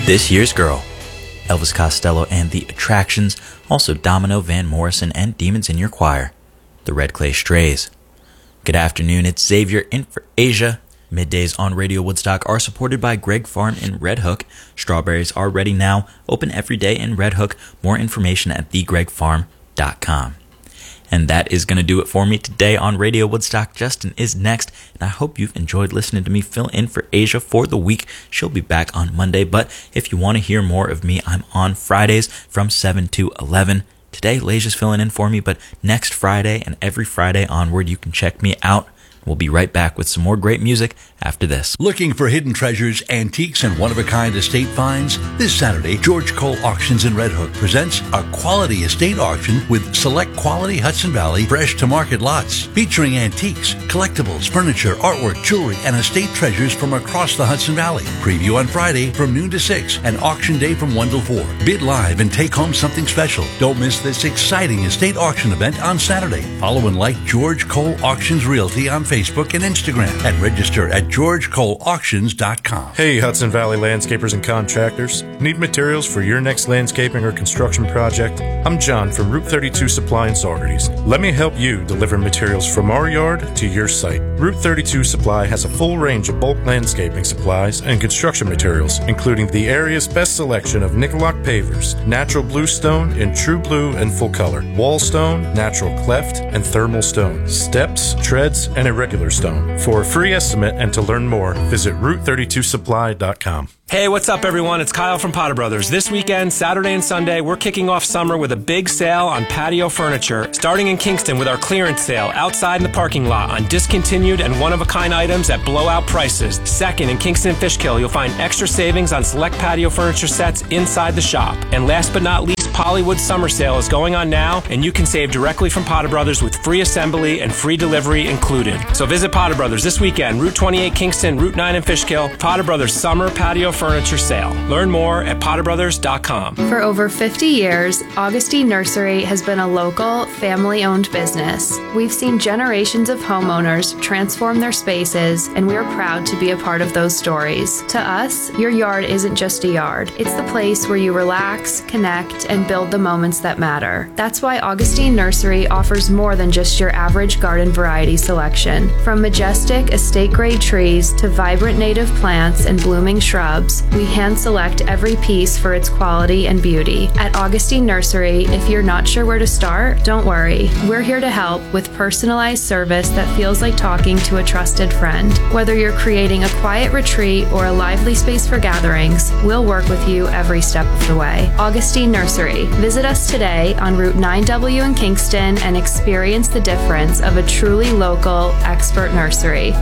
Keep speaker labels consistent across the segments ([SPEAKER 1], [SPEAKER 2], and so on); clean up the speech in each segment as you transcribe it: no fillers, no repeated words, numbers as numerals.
[SPEAKER 1] This Year's Girl, Elvis Costello and the Attractions, also Domino, Van Morrison, and Demons in Your Choir, the Red Clay Strays. Good afternoon, it's Xavier in for Asia. Middays on Radio Woodstock are supported by Greg Farm in Red Hook. Strawberries are ready now, open every day in Red Hook. More information at thegregfarm.com. And that is going to do it for me today on Radio Woodstock. Justin is next, and I hope you've enjoyed listening to me fill in for Asia for the week. She'll be back on Monday, but if you want to hear more of me, I'm on Fridays from 7 to 11. Today, Lasia's filling in for me, but next Friday and every Friday onward, you can check me out. We'll be right back with some more great music after this.
[SPEAKER 2] Looking for hidden treasures, antiques, and one-of-a-kind estate finds? This Saturday, George Cole Auctions in Red Hook presents a quality estate auction with select quality Hudson Valley fresh-to-market lots featuring antiques, collectibles, furniture, artwork, jewelry, and estate treasures from across the Hudson Valley. Preview on Friday from noon to 6 and auction day from 1 till 4. Bid live and take home something special. Don't miss this exciting estate auction event on Saturday. Follow and like George Cole Auctions Realty on Facebook and Instagram, and register at GeorgeColeAuctions.com.
[SPEAKER 3] Hey, Hudson Valley landscapers and contractors. Need materials for your next landscaping or construction project? I'm John from Route 32 Supply in Saugerties. Let me help you deliver materials from our yard to your site. Route 32 Supply has a full range of bulk landscaping supplies and construction materials, including the area's best selection of Nicoloc pavers, natural blue stone in true blue and full color, wall stone, natural cleft, and thermal stone, steps, treads, and irregular stone. For a free estimate and to learn more, visit Route32Supply.com.
[SPEAKER 4] Hey, what's up, everyone? It's Kyle from Potter Brothers. This weekend, Saturday and Sunday, we're kicking off summer with a big sale on patio furniture, starting in Kingston with our clearance sale outside in the parking lot on discontinued and one-of-a-kind items at blowout prices. Second, in Kingston and Fishkill, you'll find extra savings on select patio furniture sets inside the shop. And last but not least, Pollywood Summer Sale is going on now, and you can save directly from Potter Brothers with free assembly and free delivery included. So visit Potter Brothers this weekend, Route 28 Kingston, Route 9 in Fishkill, Potter Brothers Summer Patio Furniture Sale. Learn more at potterbrothers.com.
[SPEAKER 5] For over 50 years, Augustine Nursery has been a local, family-owned business. We've seen generations of homeowners transform their spaces, and we're proud to be a part of those stories. To us, your yard isn't just a yard. It's the place where you relax, connect, and build the moments that matter. That's why Augustine Nursery offers more than just your average garden variety selection. From majestic estate-grade trees to vibrant native plants and blooming shrubs, we hand-select every piece for its quality and beauty. At Augustine Nursery, if you're not sure where to start, don't worry. We're here to help with personalized service that feels like talking to a trusted friend. Whether you're creating a quiet retreat or a lively space for gatherings, we'll work with you every step of the way. Augustine Nursery. Visit us today on Route 9W in Kingston and experience the difference of a truly local, expert nursery.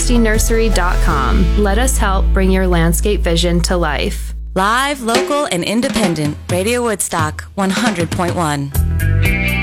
[SPEAKER 5] AugustineNursery.com. Let us help bring your landscape vision to life.
[SPEAKER 6] Live, local, and independent. Radio Woodstock 100.1.